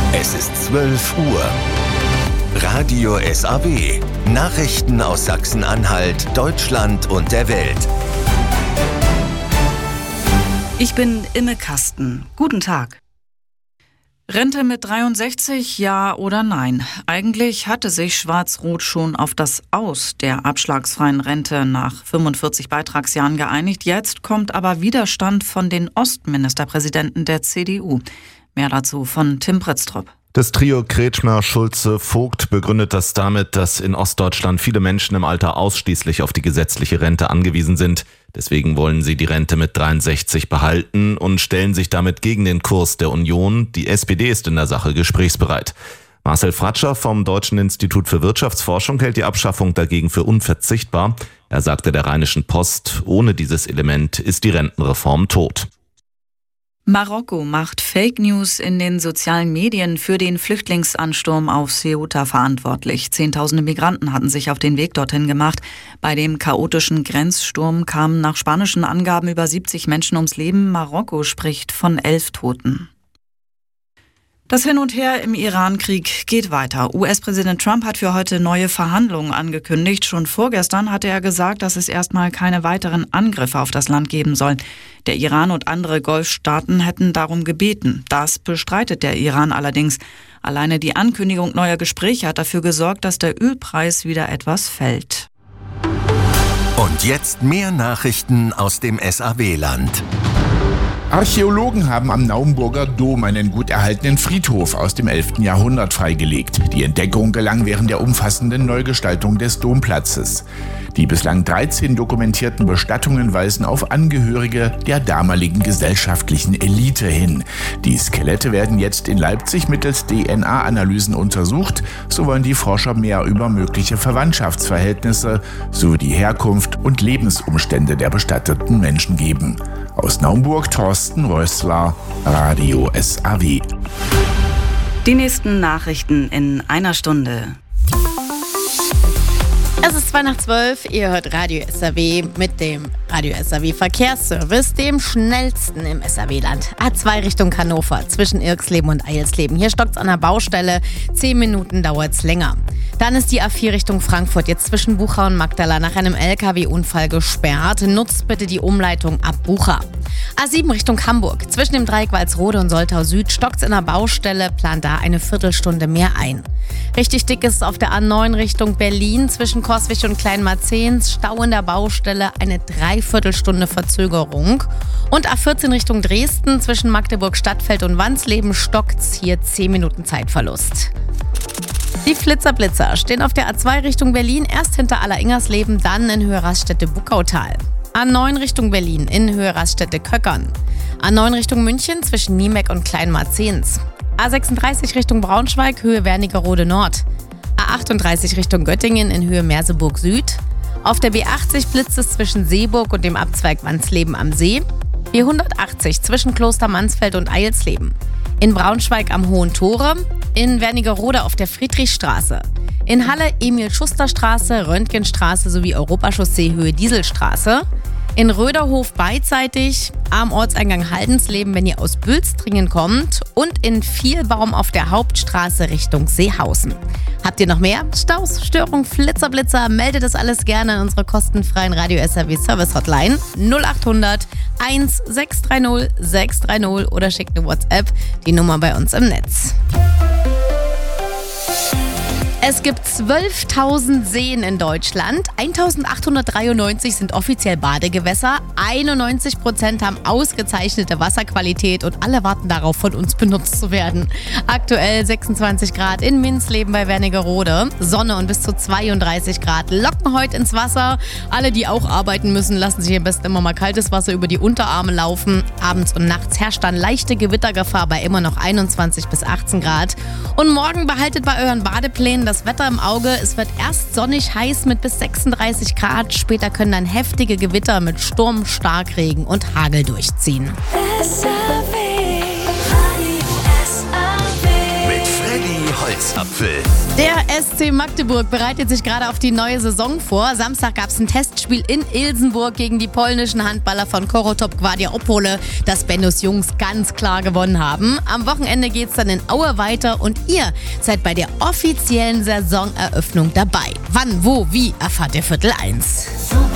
Es ist 12 Uhr. Radio SAW. Nachrichten aus Sachsen-Anhalt, Deutschland und der Welt. Ich bin Imme Kasten. Guten Tag. Rente mit 63, ja oder nein? Eigentlich hatte sich Schwarz-Rot schon auf das Aus der abschlagsfreien Rente nach 45 Beitragsjahren geeinigt. Jetzt kommt aber Widerstand von den Ostministerpräsidenten der CDU. Mehr dazu von Tim Pritztrup. Das Trio Kretschmer, Schulze, Vogt begründet das damit, dass in Ostdeutschland viele Menschen im Alter ausschließlich auf die gesetzliche Rente angewiesen sind. Deswegen wollen sie die Rente mit 63 behalten und stellen sich damit gegen den Kurs der Union. Die SPD ist in der Sache gesprächsbereit. Marcel Fratscher vom Deutschen Institut für Wirtschaftsforschung hält die Abschaffung dagegen für unverzichtbar. Er sagte der Rheinischen Post, ohne dieses Element ist die Rentenreform tot. Marokko macht Fake News in den sozialen Medien für den Flüchtlingsansturm auf Ceuta verantwortlich. Zehntausende Migranten hatten sich auf den Weg dorthin gemacht. Bei dem chaotischen Grenzsturm kamen nach spanischen Angaben über 70 Menschen ums Leben. Marokko spricht von 11 Toten. Das Hin und Her im Iran-Krieg geht weiter. US-Präsident Trump hat für heute neue Verhandlungen angekündigt. Schon vorgestern hatte er gesagt, dass es erstmal keine weiteren Angriffe auf das Land geben soll. Der Iran und andere Golfstaaten hätten darum gebeten. Das bestreitet der Iran allerdings. Alleine die Ankündigung neuer Gespräche hat dafür gesorgt, dass der Ölpreis wieder etwas fällt. Und jetzt mehr Nachrichten aus dem SAW-Land. Archäologen haben am Naumburger Dom einen gut erhaltenen Friedhof aus dem 11. Jahrhundert freigelegt. Die Entdeckung gelang während der umfassenden Neugestaltung des Domplatzes. Die bislang 13 dokumentierten Bestattungen weisen auf Angehörige der damaligen gesellschaftlichen Elite hin. Die Skelette werden jetzt in Leipzig mittels DNA-Analysen untersucht. So wollen die Forscher mehr über mögliche Verwandtschaftsverhältnisse sowie die Herkunft und Lebensumstände der bestatteten Menschen geben. Aus Naumburg, Thorsten Rössler, Radio SAW. Die nächsten Nachrichten in einer Stunde. Es ist 11:02, ihr hört Radio SAW mit dem Radio SAW Verkehrsservice, dem schnellsten im SAW-Land. A2 Richtung Hannover, zwischen Irxleben und Eilsleben. Hier stockt's an der Baustelle, 10 Minuten dauert's länger. Dann ist die A4 Richtung Frankfurt, jetzt zwischen Bucha und Magdala, nach einem LKW-Unfall gesperrt. Nutzt bitte die Umleitung ab Bucha. A7 Richtung Hamburg, zwischen dem Dreieck Walsrode und Soltau Süd stockt's in der Baustelle, plant da eine Viertelstunde mehr ein. Richtig dick ist es auf der A9 Richtung Berlin, zwischen Coswig und Kleinmarzens, Stau in der Baustelle, eine Dreiviertelstunde Verzögerung. Und A14 Richtung Dresden, zwischen Magdeburg Stadtfeld und Wansleben stockt's, hier 10 Minuten Zeitverlust. Die Flitzer-Blitzer stehen auf der A2 Richtung Berlin, erst hinter Alleringers-Leben, dann in Höhe-Raststätte-Buckautal. A9 Richtung Berlin, in Höhe-Raststätte-Köckern. A9 Richtung München, zwischen Niemeck und Kleinmarzens. A36 Richtung Braunschweig, Höhe Wernigerode Nord. A38 Richtung Göttingen, in Höhe Merseburg Süd. Auf der B80 blitzt es zwischen Seeburg und dem Abzweig Wansleben am See. B180 zwischen Kloster Mansfeld und Eilsleben. In Braunschweig am Hohen Tore. In Wernigerode auf der Friedrichstraße. In Halle Emil-Schuster-Straße, Röntgenstraße sowie Europachaussee Höhe Dieselstraße. In Röderhof beidseitig, am Ortseingang Haldensleben, wenn ihr aus Bülstringen kommt. Und in Vielbaum auf der Hauptstraße Richtung Seehausen. Habt ihr noch mehr Staus, Störungen, Flitzer, Blitzer? Meldet das alles gerne an unsere kostenfreien Radio SAW Service Hotline 0800 1630 630 oder schickt eine WhatsApp, die Nummer bei uns im Netz. Es gibt 12.000 Seen in Deutschland, 1.893 sind offiziell Badegewässer, 91% haben ausgezeichnete Wasserqualität und alle warten darauf, von uns benutzt zu werden. Aktuell 26 Grad in Minsleben bei Wernigerode, Sonne und bis zu 32 Grad locken heute ins Wasser. Alle, die auch arbeiten müssen, lassen sich am besten immer mal kaltes Wasser über die Unterarme laufen. Abends und nachts herrscht dann leichte Gewittergefahr bei immer noch 21 bis 18 Grad. Und morgen behaltet bei euren Badeplänen das Wetter im Auge. Es wird erst sonnig heiß mit bis 36 Grad. Später können dann heftige Gewitter mit Sturm, Starkregen und Hagel durchziehen. Mit Freddy Holzmann. Bratapfel. Der SC Magdeburg bereitet sich gerade auf die neue Saison vor. Samstag gab es ein Testspiel in Ilsenburg gegen die polnischen Handballer von Korotop Gwardia Opole, das Bennos Jungs ganz klar gewonnen haben. Am Wochenende geht's dann in Aue weiter und ihr seid bei der offiziellen Saisoneröffnung dabei. Wann, wo, wie erfahrt ihr Viertel 1.